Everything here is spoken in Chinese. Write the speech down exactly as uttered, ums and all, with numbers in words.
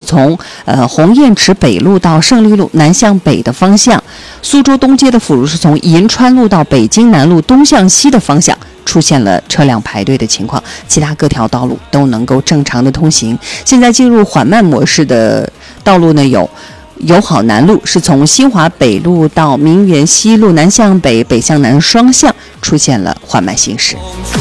从呃鸿雁池北路到胜利路南向北的方向，苏州东街的辅路是从银川路到北京南路东向西的方向出现了车辆排队的情况，其他各条道路都能够正常的通行。现在进入缓慢模式的道路呢，有友好南路是从新华北路到明园西路南向北、北向南双向出现了缓慢行驶。